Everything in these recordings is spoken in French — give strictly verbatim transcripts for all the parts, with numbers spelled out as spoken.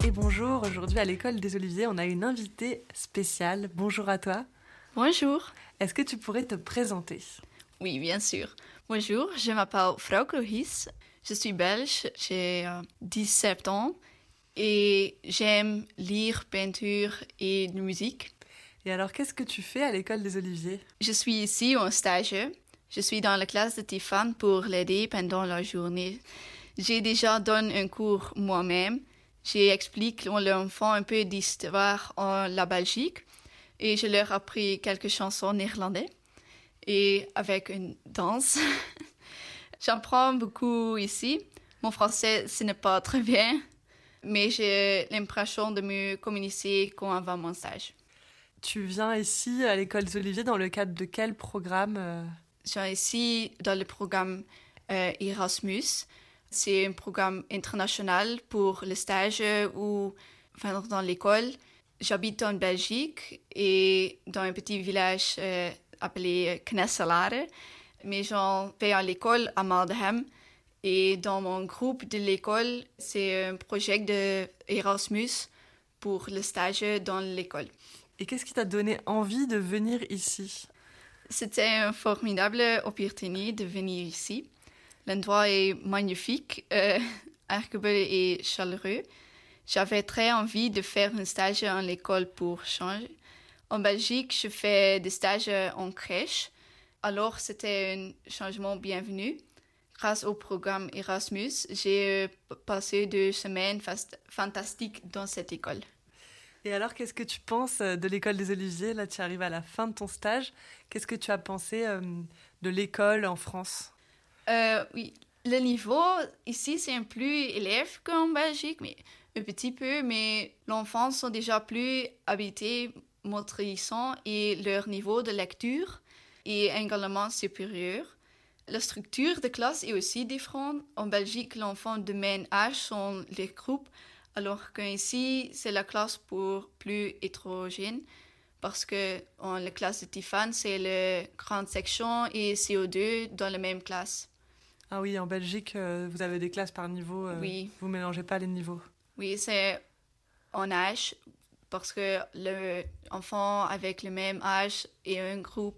et bonjour. Aujourd'hui à l'école des Oliviers, on a une invitée spéciale. Bonjour à toi. Bonjour. Est-ce que tu pourrais te présenter ? Oui, bien sûr. Bonjour, je m'appelle Frauke Loïs. Je suis belge, j'ai euh, dix-sept ans et j'aime lire, peinture et de musique. Et alors, qu'est-ce que tu fais à l'école des Oliviers ? Je suis ici en stage. Je suis dans la classe de Tiffane pour l'aider pendant la journée. J'ai déjà donné un cours moi-même. J'explique aux enfants un peu d'histoire en la Belgique et je leur ai appris quelques chansons néerlandaises et avec une danse. J'apprends beaucoup ici. Mon français, ce n'est pas très bien, mais j'ai l'impression de mieux communiquer qu'avant mon stage. Tu viens ici à l'école des Oliviers dans le cadre de quel programme ? Je suis ici dans le programme euh, Erasmus. C'est un programme international pour le stage ou enfin, dans l'école. J'habite en Belgique et dans un petit village euh, appelé Knesselare. Mais j'en fais à l'école à Maldegem. Et dans mon groupe de l'école, c'est un projet d'Erasmus pour le stage dans l'école. Et qu'est-ce qui t'a donné envie de venir ici ? C'était une formidable opportunité de venir ici. L'endroit est magnifique, euh, agréable et chaleureux. J'avais très envie de faire un stage en l'école pour changer. En Belgique, je fais des stages en crèche. Alors, c'était un changement bienvenu. Grâce au programme Erasmus, j'ai passé deux semaines fast- fantastiques dans cette école. Et alors, qu'est-ce que tu penses de l'école des Oliviers ? Là, tu arrives à la fin de ton stage. Qu'est-ce que tu as pensé euh, de l'école en France ? euh, Oui, le niveau ici, c'est un plus élève qu'en Belgique, mais un petit peu. Mais les enfants sont déjà plus habités, motrissants et leur niveau de lecture est également supérieur. La structure de classe est aussi différente. En Belgique, les enfants de même âge sont les groupes, alors qu'ici, c'est la classe pour plus hétérogène, parce que en la classe de Tiffane, c'est la grande section et C O deux dans la même classe. Ah oui, en Belgique, euh, vous avez des classes par niveau. Euh, oui. Vous ne mélangez pas les niveaux. Oui, c'est en âge, parce que l'enfant avec le même âge est un groupe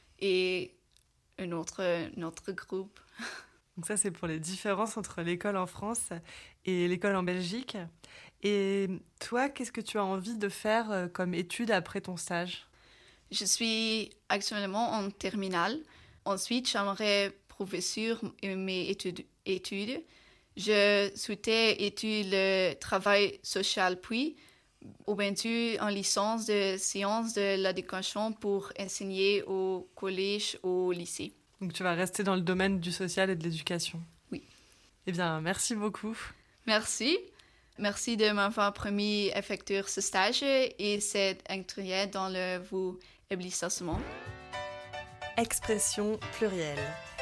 et un autre, un autre groupe. Donc ça, c'est pour les différences entre l'école en France et l'école en Belgique. Et toi, qu'est-ce que tu as envie de faire comme études après ton stage ? Je suis actuellement en terminale. Ensuite, j'aimerais poursuivre mes études. études. Je souhaitais étudier le travail social puis obtenir en licence de sciences de l'éducation pour enseigner au collège ou au lycée. Donc tu vas rester dans le domaine du social et de l'éducation. Oui. Eh bien, merci beaucoup. Merci. Merci de m'avoir permis d'effectuer ce stage et cette entrée dans le vous établissement. Expression plurielle.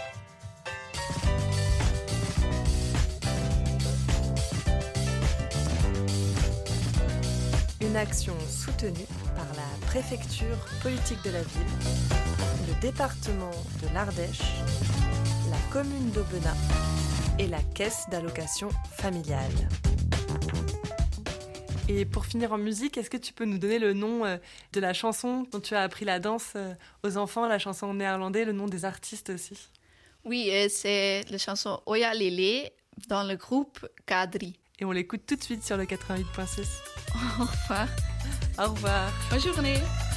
Une action soutenue par la préfecture politique de la ville, le département de l'Ardèche, la commune d'Aubenas et la caisse d'allocation familiale. Et pour finir en musique, est-ce que tu peux nous donner le nom de la chanson dont tu as appris la danse aux enfants, la chanson en néerlandais, le nom des artistes aussi ? Oui, c'est la chanson Oya Lele dans le groupe Kadri. Et on l'écoute tout de suite sur le quatre-vingt-huit virgule six. Au revoir. Au revoir. Bonne journée.